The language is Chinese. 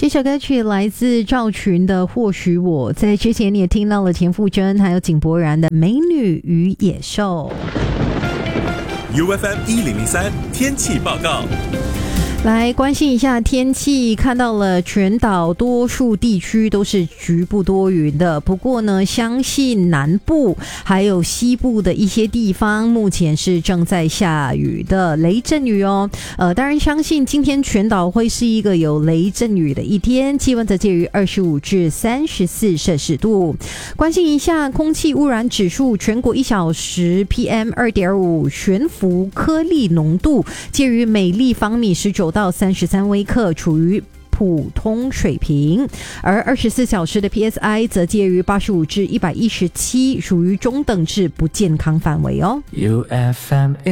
这首歌曲来自赵群的《或许我》，在之前你也听到了田馥甄还有井柏然的《美女与野兽》。 UFM 1003天气报告。 来关心一下天气，看到了全岛多数地区都是局部多云的，不过呢，相信南部还有西部的一些地方目前是正在下雨的雷阵雨哦。当然相信今天全岛会是一个有雷阵雨的一天，气温则介于25至34摄氏度。关心一下空气污染指数，全国1小时 PM2.5 悬浮颗粒浓度介于每立方米19到33微克，处于普通水平，而24小时的 PSI 则介于85至117，属于中等至不健康范围哦。 UFM